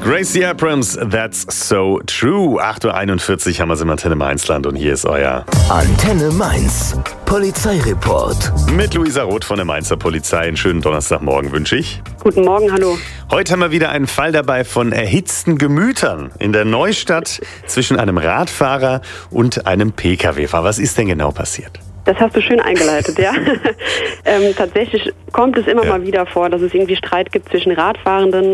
Gracie Abrams, That's So True. 8:41 Uhr haben wir es im Antenne Mainzland und hier ist euer Antenne Mainz, Polizeireport. mit Luisa Roth von der Mainzer Polizei. Einen schönen Donnerstagmorgen wünsche ich. Guten Morgen, hallo. Heute haben wir wieder einen Fall dabei von erhitzten Gemütern in der Neustadt zwischen einem Radfahrer und einem Pkw-Fahrer. Was ist denn genau passiert? Das hast du schön eingeleitet, ja. Tatsächlich kommt es immer mal wieder vor, dass es irgendwie Streit gibt zwischen Radfahrenden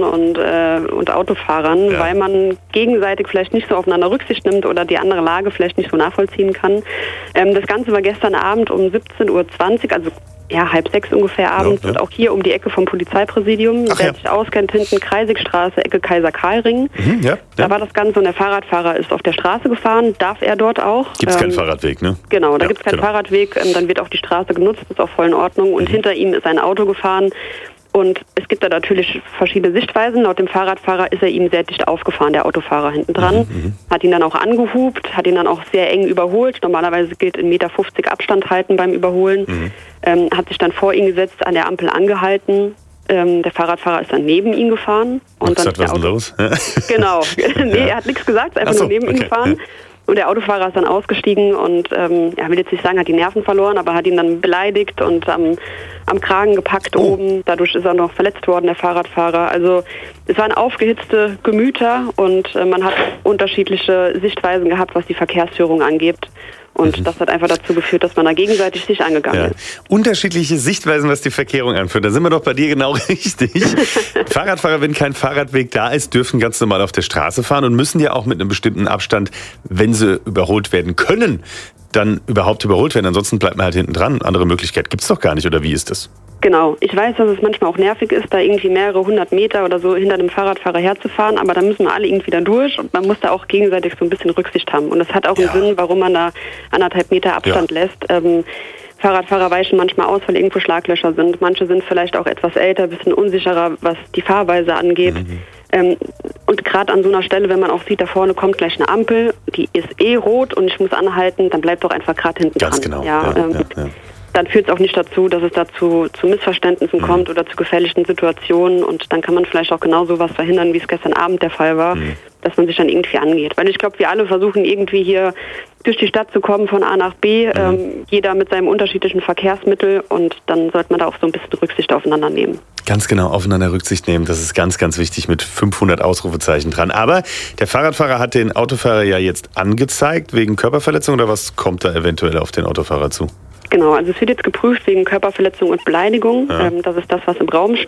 und Autofahrern, weil man gegenseitig vielleicht nicht so aufeinander Rücksicht nimmt oder die andere Lage vielleicht nicht so nachvollziehen kann. Das Ganze war gestern Abend um 17:20 Uhr, also ja, 5:30 ungefähr abends, und auch hier um die Ecke vom Polizeipräsidium. Wer sich auskennt, hinten Kreisigstraße, Ecke Kaiser-Karl-Ring. Da war das Ganze und der Fahrradfahrer ist auf der Straße gefahren, darf er dort auch. Gibt es keinen Fahrradweg, ne? Genau, da gibt es keinen Fahrradweg, dann wird auch die Straße genutzt, ist auch voll in Ordnung. Und hinter ihm ist ein Auto gefahren. Und es gibt da natürlich verschiedene Sichtweisen. Laut dem Fahrradfahrer ist er ihm sehr dicht aufgefahren, der Autofahrer hinten dran. Hat ihn dann auch angehupt, hat ihn dann auch sehr eng überholt. Normalerweise gilt 1,50 Meter Abstand halten beim Überholen. Hat sich dann vor ihn gesetzt, an der Ampel angehalten. Der Fahrradfahrer ist dann neben ihn gefahren. Und dann was ist denn los? Genau. Nee, er hat nichts gesagt, einfach nur neben ihn gefahren. Und der Autofahrer ist dann ausgestiegen und er will jetzt nicht sagen, hat die Nerven verloren, aber hat ihn dann beleidigt und am Kragen gepackt oben. Dadurch ist er noch verletzt worden, der Fahrradfahrer. Also es waren aufgehitzte Gemüter und man hat unterschiedliche Sichtweisen gehabt, was die Verkehrsführung angeht. Und das hat einfach dazu geführt, dass man da gegenseitig sich angegangen ist. Unterschiedliche Sichtweisen, was die Verkehrung anführt. Da sind wir doch bei dir genau richtig. Fahrradfahrer, wenn kein Fahrradweg da ist, dürfen ganz normal auf der Straße fahren und müssen ja auch mit einem bestimmten Abstand, wenn sie überholt werden können, dann überhaupt überholt werden. Ansonsten bleibt man halt hinten dran. Andere Möglichkeit gibt's doch gar nicht, oder wie ist das? Genau. Ich weiß, dass es manchmal auch nervig ist, da irgendwie mehrere 100 Meter oder so hinter dem Fahrradfahrer herzufahren, aber da müssen wir alle irgendwie dann durch und man muss da auch gegenseitig so ein bisschen Rücksicht haben. Und das hat auch einen Sinn, warum man da 1,5 Meter Abstand lässt. Fahrradfahrer weichen manchmal aus, weil irgendwo Schlaglöcher sind. Manche sind vielleicht auch etwas älter, ein bisschen unsicherer, was die Fahrweise angeht. Und gerade an so einer Stelle, wenn man auch sieht, da vorne kommt gleich eine Ampel, die ist rot und ich muss anhalten, dann bleibt doch einfach gerade hinten dran. Ganz genau. Dann führt es auch nicht dazu, dass es dazu zu Missverständnissen kommt oder zu gefährlichen Situationen. Und dann kann man vielleicht auch genau so was verhindern, wie es gestern Abend der Fall war, dass man sich dann irgendwie angeht. Weil ich glaube, wir alle versuchen irgendwie hier durch die Stadt zu kommen von A nach B, jeder mit seinem unterschiedlichen Verkehrsmittel, und dann sollte man da auch so ein bisschen Rücksicht aufeinander nehmen. Ganz genau, aufeinander Rücksicht nehmen, das ist ganz, ganz wichtig, mit 500 Ausrufezeichen dran. Aber der Fahrradfahrer hat den Autofahrer ja jetzt angezeigt wegen Körperverletzung, oder was kommt da eventuell auf den Autofahrer zu? Genau, also es wird jetzt geprüft wegen Körperverletzung und Beleidigung. Das ist das, was im Raum